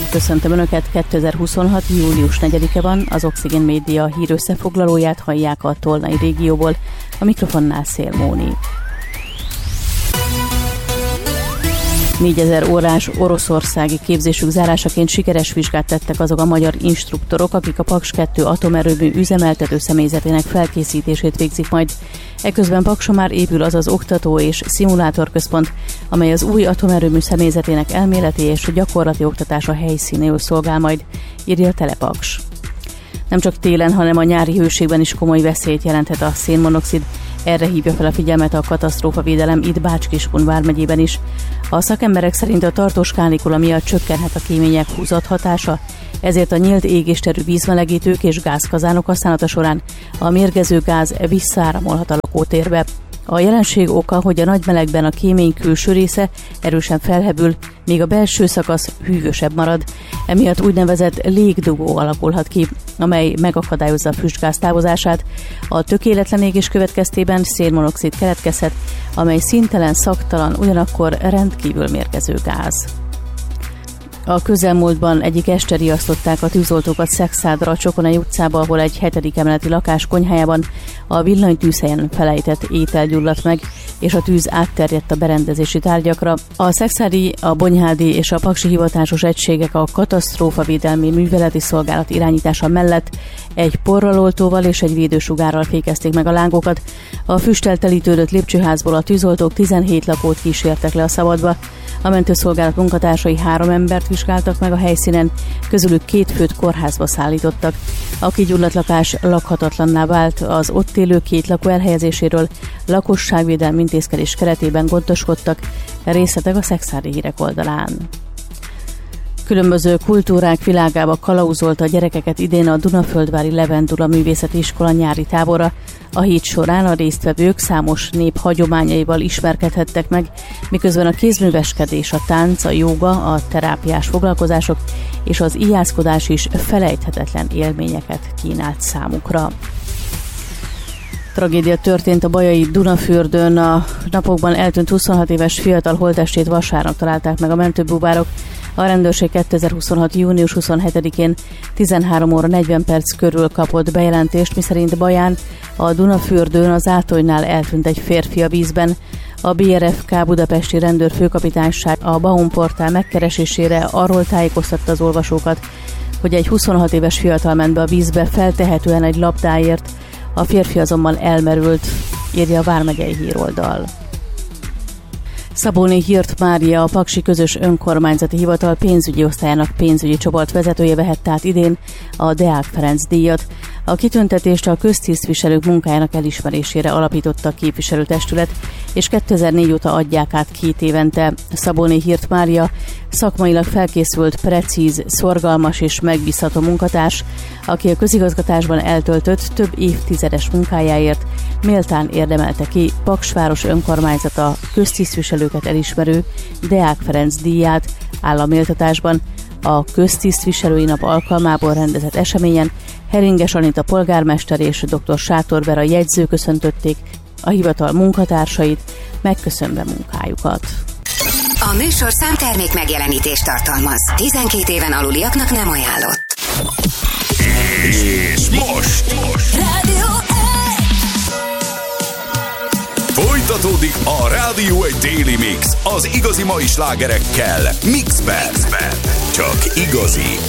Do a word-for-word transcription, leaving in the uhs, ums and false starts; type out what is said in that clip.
Köszöntöm Önöket, kétezer-huszonhat. július negyedike van, az Oxigén Média hírösszefoglalóját hallják a Tolnai régióból, a mikrofonnál Szél Móni. négyezer órás oroszországi képzésük zárásaként sikeres vizsgát tettek azok a magyar instruktorok, akik a Paks kettő atomerőmű üzemeltető személyzetének felkészítését végzik majd. Eközben Pakson már épül az az oktató és szimulátorközpont, amely az új atomerőmű személyzetének elméleti és gyakorlati oktatása helyszínéül szolgál majd, írja a Telepaks. Nem csak télen, hanem a nyári hőségben is komoly veszélyt jelenthet a szénmonoxid. Erre hívja fel a figyelmet a katasztrófavédelem itt Bács-Kiskun vármegyében is. A szakemberek szerint a tartós kánikula miatt csökkenhet a kémények húzathatása, ezért a nyílt égésterű vízmelegítők és gázkazánok használata során a mérgező gáz visszáramolhat a lakótérbe. A jelenség oka, hogy a nagy melegben a kémény külső része erősen felhevül, míg a belső szakasz hűvösebb marad. Emiatt úgynevezett légdugó alakulhat ki, amely megakadályozza a füstgáz távozását. A tökéletlen égés következtében szénmonoxid keletkezhet, amely színtelen, szagtalan, ugyanakkor rendkívül mérgező gáz. A közelmúltban egyik este riasztották a tűzoltókat Szekszádra, a Csokonai utcába, ahol egy hetedik emeleti lakás konyhájában a villanytűzhelyen felejtett étel gyulladt meg, és a tűz átterjedt a berendezési tárgyakra. A szekszádi, a bonyhádi és a paksi hivatásos egységek a katasztrófavédelmi műveleti szolgálat irányítása mellett egy porraloltóval és egy védősugárral fékezték meg a lángokat. A füsttel telítődött lépcsőházból a tűzoltók tizenhét lakót kísértek le a szabadba. A mentőszolgálat munkatársai három embert vizsgáltak meg a helyszínen, közülük két főt kórházba szállítottak. A kigyulladt lakás lakhatatlanná vált, az ott élő két lakó elhelyezéséről lakosságvédelmi intézkedés keretében gondoskodtak, részletek a Szekszádi Hírek oldalán. Különböző kultúrák világába kalauzolta a gyerekeket idén a Dunaföldvári Levendula Művészeti Iskola nyári tábora. A hét során a résztvevők számos nép hagyományaival ismerkedhettek meg, miközben a kézműveskedés, a tánc, a jóga, a terápiás foglalkozások és az ijászkodás is felejthetetlen élményeket kínált számukra. Tragédia történt a bajai Dunafürdőn. A napokban eltűnt huszonhat éves fiatal holttestét vasárnap találták meg a mentőbúvárok. A rendőrség kétezer-huszonhat. június huszonhetedikén tizenhárom óra negyven perc körül kapott bejelentést, miszerint Baján a Dunafürdőn az Átolynál eltűnt egy férfi a vízben. A bé er ef ká budapesti rendőrfőkapitányság a Baum portál megkeresésére arról tájékoztatta az olvasókat, hogy egy huszonhat éves fiatal ment be a vízbe, feltehetően egy labdáért, a férfi azonban elmerült, írja a Vármegyei Híroldal. Szabolné Hirt Mária, a Paksi Közös Önkormányzati Hivatal pénzügyi osztályának pénzügyi csoport vezetője vehette át idén a Deák Ferenc díjat. A kitüntetést a köztisztviselők munkájának elismerésére alapította a képviselőtestület, és kétezer-négy óta adják át két évente. Szabolné Hirt Mária szakmailag felkészült, precíz, szorgalmas és megbízható munkatárs, aki a közigazgatásban eltöltött több évtizedes munkájáért méltán érdemelte ki Paksváros önkormányzata köztisztviselőket elismerő Deák Ferenc díját államéltatásban. A köztisztviselői nap alkalmából rendezett eseményen Heringes Anita polgármester és dr. Sátor Vera jegyző köszöntötték a hivatal munkatársait, megköszönve munkájukat. A műsor számtermék megjelenítést tartalmaz. tizenkét éven aluliaknak nem ajánlott. És most! most. Rádió Folytatódik a Rádió egy Daily Mix az igazi mai slágerekkel Mixben. Mixben. Csak igazi